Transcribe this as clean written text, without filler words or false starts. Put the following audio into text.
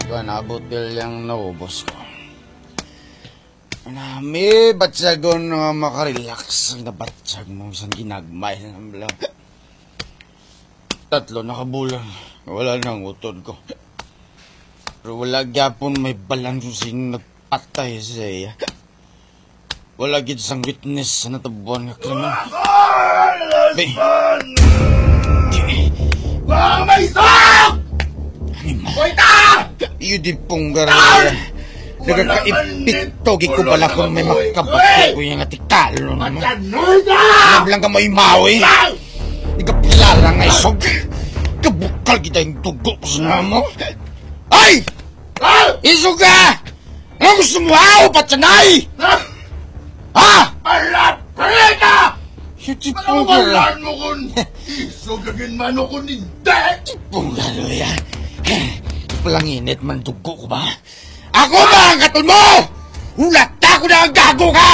na botilyang naubos ko. May batsagon na makarelax na batsag mo isang ginagmay ng blang. 3 na kabulan, wala nang utod ko. Pero wala gyapon may balansusing nagpatay sa iya. Wala gid sang witness na tabuan nga krimen. Bay! May stop! Wait Iyo di pong garaya. Nagkakaipitogi ko bala kung may makakabati ko yung atikalo naman. Nablang ka mo imawi. Ikapilala nga isog. Kabukal kita yung dugo ko sa mo. Ay! Isog ka! Ano gusto mo ha? Patsanay! Ha? Alat! Pareka! Yung tipong gara. Panawalan mo kun! Isog agin man ako hindi! Tipong gara yan. Palang init man dugo ko ba? Ako ba ang katol mo? Ulata ko na ang gago ka!